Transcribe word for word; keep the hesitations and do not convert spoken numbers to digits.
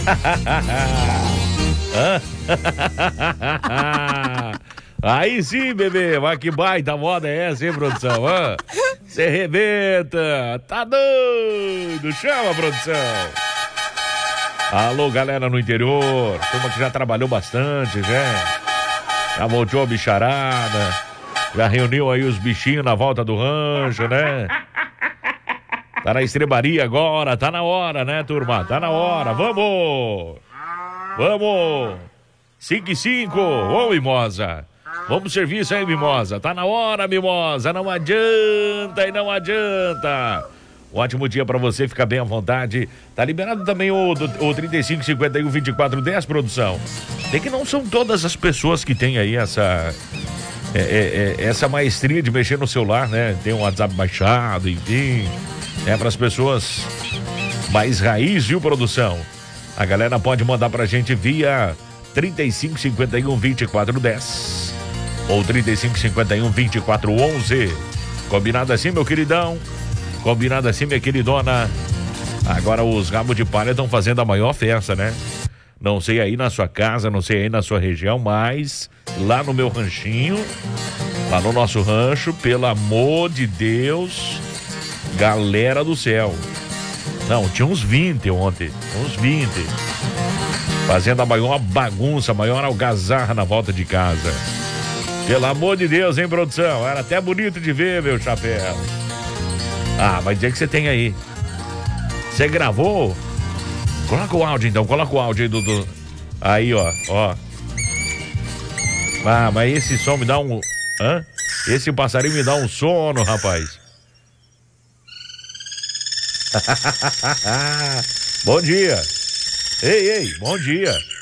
Aí sim, bebê, mas que baita moda é essa, hein, produção? Você rebenta, tá doido, chama, produção. Alô, galera no interior, turma que já trabalhou bastante, já, já voltou a bicharada, já reuniu aí os bichinhos na volta do rancho, né? Tá na estrebaria agora, tá na hora, né, turma? Tá na hora, vamos! Vamos! cinco e cinco, ô Mimosa! Vamos servir isso aí, Mimosa. Tá na hora, Mimosa. Não adianta e não adianta. Um ótimo dia pra você, fica bem à vontade. Tá liberado também o, o trinta e cinco, cinquenta e um, vinte e quatro, dez, produção. Tem que não são todas as pessoas que têm aí essa... É, é, é, essa maestria de mexer no celular, né? Tem um WhatsApp baixado, enfim. É para as pessoas mais raiz, viu, produção? A galera pode mandar pra gente via trinta e cinco, cinquenta e um, vinte e quatro, dez. Ou trinta e cinco, cinquenta e um, vinte e quatro, onze. Combinado assim, meu queridão? Combinado assim, minha queridona? Agora os rabos de palha estão fazendo a maior festa, né? Não sei aí na sua casa, não sei aí na sua região, mas lá no meu ranchinho, lá no nosso rancho, pelo amor de Deus, galera do céu. Não, tinha uns vinte ontem, uns vinte. Fazendo a maior bagunça, a maior algazarra na volta de casa. Pelo amor de Deus, hein, produção? Era até bonito de ver, meu chapéu. Ah, vai dizer que você tem aí. Você gravou? Coloca o áudio, então. Coloca o áudio aí, Dudu. Aí, ó, ó. Ah, mas esse som me dá um... Hã? Esse passarinho me dá um sono, rapaz. Bom dia. Ei, ei, bom dia.